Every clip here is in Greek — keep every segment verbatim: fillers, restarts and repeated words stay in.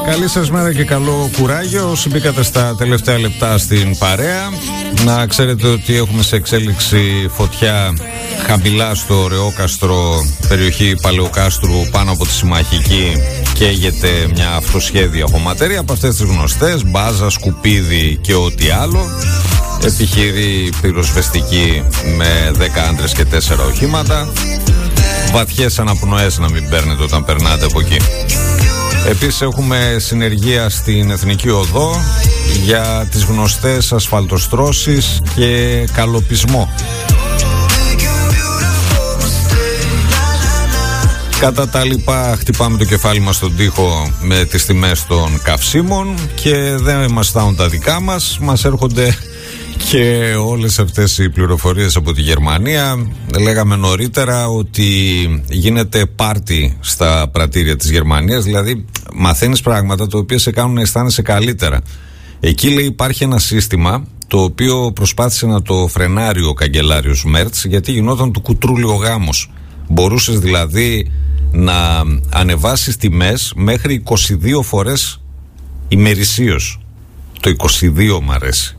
Καλή σας μέρα και καλό κουράγιο. Όσοι μπήκατε στα τελευταία λεπτά στην παρέα, να ξέρετε ότι έχουμε σε εξέλιξη φωτιά χαμηλά στο Ρεόκαστρο, περιοχή Παλαιοκάστρου, πάνω από τη Συμμαχική. Καίγεται μια αυτοσχέδια χωματερία από αυτές τις γνωστές, μπάζα, σκουπίδι και ό,τι άλλο. Επιχειρεί πυροσβεστική με δέκα άντρες και τέσσερα οχήματα. Βαθιές αναπνοές να μην παίρνετε όταν περνάτε από εκεί. Επίσης έχουμε συνεργεία στην Εθνική Οδό για τις γνωστές ασφαλτοστρώσεις και καλοπισμό. Κατά τα λοιπά, χτυπάμε το κεφάλι μας στον τοίχο με τις τιμές των καυσίμων και δεν μας φτάνουν τα δικά μας, μας έρχονται και όλες αυτές οι πληροφορίες από τη Γερμανία. Λέγαμε νωρίτερα ότι γίνεται πάρτι στα πρατήρια της Γερμανίας, δηλαδή μαθαίνεις πράγματα τα οποία σε κάνουν να αισθάνεσαι καλύτερα. Εκεί, λέει, υπάρχει ένα σύστημα το οποίο προσπάθησε να το φρενάρει ο καγκελάριος Μέρτς, γιατί γινόταν του κουτρούλι ο γάμος. Μπορούσες δηλαδή να ανεβάσεις τιμές μέχρι είκοσι δύο φορές ημερησίως. Το είκοσι δύο μ' αρέσει.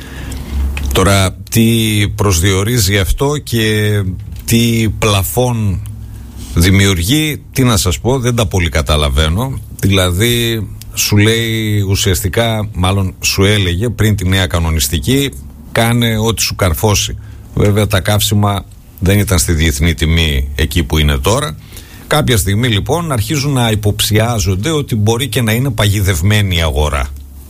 Τώρα, τι προσδιορίζει αυτό και τι πλαφόν δημιουργεί, τι να σας πω, δεν τα πολύ καταλαβαίνω. Δηλαδή, σου λέει ουσιαστικά, μάλλον σου έλεγε πριν τη νέα κανονιστική, κάνε ό,τι σου καρφώσει. Βέβαια, τα καύσιμα δεν ήταν στη διεθνή τιμή εκεί που είναι τώρα. Κάποια στιγμή, λοιπόν, αρχίζουν να υποψιάζονται ότι μπορεί και να είναι παγιδευμένη η αγορά.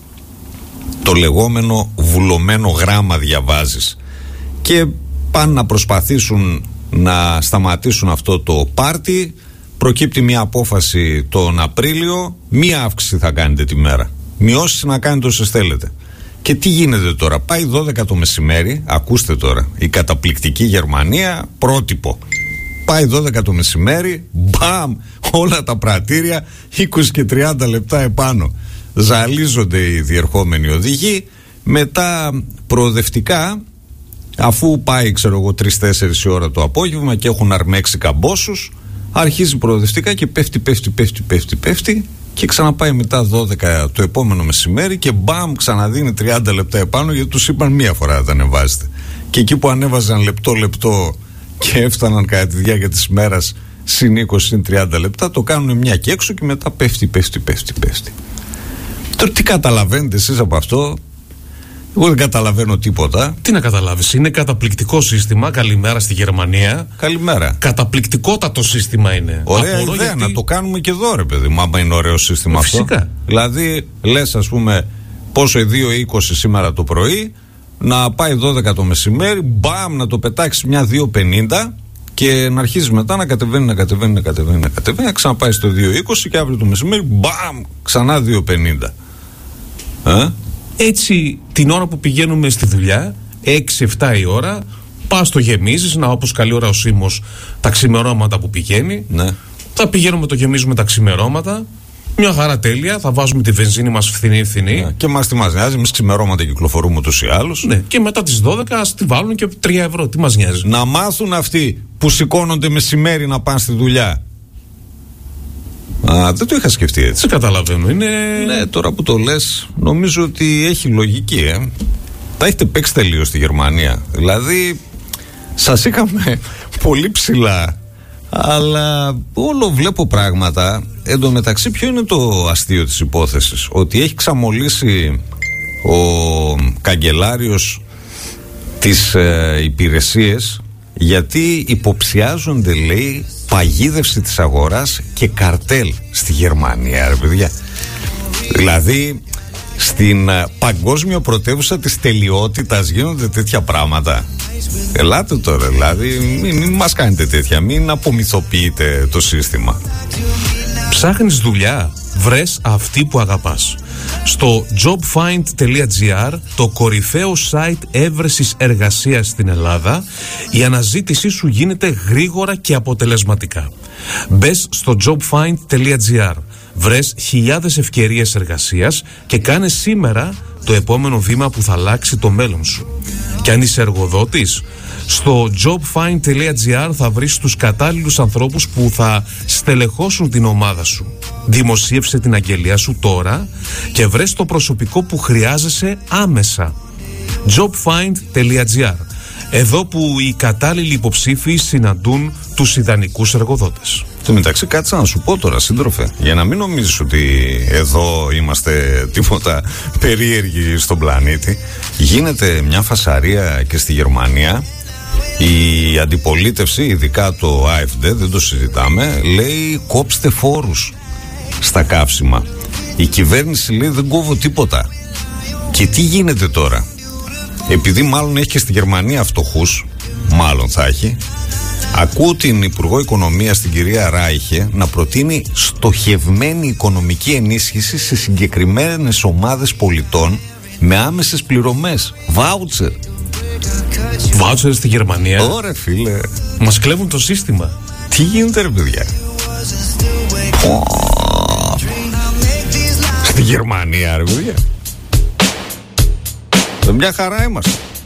Το λεγόμενο βουλωμένο γράμμα διαβάζεις. Και πάνε να προσπαθήσουν να σταματήσουν αυτό το πάρτι. Προκύπτει μια απόφαση τον Απρίλιο, μία αύξηση θα κάνετε τη μέρα. Μειώσεις να κάνετε όσες θέλετε. Και τι γίνεται τώρα? Πάει δώδεκα το μεσημέρι, ακούστε τώρα, η καταπληκτική Γερμανία, πρότυπο. Πάει δώδεκα το μεσημέρι, μπαμ, όλα τα πρατήρια είκοσι και τριάντα λεπτά επάνω. Ζαλίζονται οι διερχόμενοι οδηγοί. Μετά προοδευτικά, αφού πάει ξέρω εγώ τρεις τέσσερις η ώρα το απόγευμα και έχουν αρμέξει καμπόσους, αρχίζει προοδευτικά και πέφτει πέφτει πέφτει πέφτει πέφτει και ξαναπάει μετά δώδεκα το επόμενο μεσημέρι και μπαμ, ξαναδίνει τριάντα λεπτά επάνω, γιατί τους είπαν μία φορά να τα ανεβάζετε. Και εκεί που ανέβαζαν λεπτό λεπτό και έφταναν κατά τη διάρκεια της μέρας συν είκοσι συν τριάντα λεπτά, το κάνουν μια και έξω και μετά πέφτει πέφτει πέφτει πέφτει. Τώρα τι καταλαβαίνετε εσείς από αυτό? Εγώ δεν καταλαβαίνω τίποτα. Τι να καταλάβεις? Είναι καταπληκτικό σύστημα. Καλημέρα στη Γερμανία. Καλημέρα. Καταπληκτικότατο σύστημα είναι. Ωραία Απορώ ιδέα, γιατί... να το κάνουμε και εδώ, ρε παιδί μου, άμα είναι ωραίο σύστημα αυτό. Φυσικά. Δηλαδή, λες, ας πούμε, πόσο δύο είκοσι σήμερα το πρωί, να πάει δώδεκα το μεσημέρι, μπαμ, να το πετάξει μια δύο πενήντα και να αρχίζει μετά να κατεβαίνει, να κατεβαίνει, να κατεβαίνει, να κατεβαίνει, να ξαναπάει στο δύο είκοσι και αύριο το μεσημέρι, μπαμ, ξανά δύο πενήντα. Ε? Έτσι, την ώρα που πηγαίνουμε στη δουλειά, έξι εφτά η ώρα, πας το γεμίζεις, να όπως καλή ώρα ο Σίμος τα ξημερώματα που πηγαίνει. Ναι. Θα πηγαίνουμε, το γεμίζουμε τα ξημερώματα. Μια χαρά τέλεια, θα βάζουμε τη βενζίνη μας φθηνή φθηνή. Ναι. Και μας τι μας νοιάζει, εμείς ξημερώματα κυκλοφορούμε ούτως ή άλλως. Ναι. Και μετά τις δώδεκα ας τη βάλουν και τρία ευρώ, τι μας νοιάζει. Να μάθουν αυτοί που σηκώνονται μεσημέρι να πάνε στη δουλειά. Α, δεν το είχα σκεφτεί έτσι. Δεν καταλαβαίνω. Είναι... Ναι, τώρα που το λες, νομίζω ότι έχει λογική, ε. Τα έχετε παίξει τελείως στη Γερμανία. Δηλαδή, σας είχαμε πολύ ψηλά, αλλά όλο βλέπω πράγματα. Εν τω μεταξύ, ποιο είναι το αστείο της υπόθεσης? Ότι έχει ξαμολύσει ο καγκελάριος τις ε, υπηρεσίες, γιατί υποψιάζονται, λέει, παγίδευση της αγοράς και καρτέλ στη Γερμανία, ρε παιδιά. Δηλαδή, στην uh, παγκόσμια πρωτεύουσα της τελειότητας γίνονται τέτοια πράγματα. Ελάτε τώρα, δηλαδή, μην, μην μας κάνετε τέτοια, μην απομυθοποιείτε το σύστημα. Ψάχνεις δουλειά? Βρες αυτή που αγαπάς. Στο jobfind τελεία gr, το κορυφαίο site έβρεσης εργασίας στην Ελλάδα, η αναζήτησή σου γίνεται γρήγορα και αποτελεσματικά. Μπες στο jobfind τελεία gr, βρες χιλιάδες ευκαιρίες εργασίας και κάνε σήμερα το επόμενο βήμα που θα αλλάξει το μέλλον σου. Και αν είσαι εργοδότης, Στο jobfind.gr θα βρεις τους κατάλληλους ανθρώπους που θα στελεχώσουν την ομάδα σου. Δημοσίευσε την αγγελία σου τώρα και βρες το προσωπικό που χρειάζεσαι άμεσα. jobfind.gr, εδώ που οι κατάλληλοι υποψήφοι συναντούν τους ιδανικούς εργοδότες. Στο μεταξύ, κάτσε να σου πω τώρα, σύντροφε, για να μην νομίζεις ότι εδώ είμαστε τίποτα περίεργοι στον πλανήτη. Γίνεται μια φασαρία και στη Γερμανία. Η αντιπολίτευση, ειδικά το AfD, δεν το συζητάμε, λέει κόψτε φόρους στα καύσιμα. Η κυβέρνηση λέει δεν κόβω τίποτα. Και τι γίνεται τώρα? Επειδή μάλλον έχει και στη Γερμανία φτωχούς, μάλλον θα έχει, ακούω την Υπουργό Οικονομίας, την κυρία Ράιχε, να προτείνει στοχευμένη οικονομική ενίσχυση σε συγκεκριμένες ομάδες πολιτών με άμεσες πληρωμές. Βάουτσερ. Βάουτσερ στη Γερμανία. Ωραία, φίλε. Μας κλέβουν το σύστημα. Τι γίνεται, ρε παιδιά? Στη Γερμανία, ρε παιδιά. Μια χαρά είμαστε.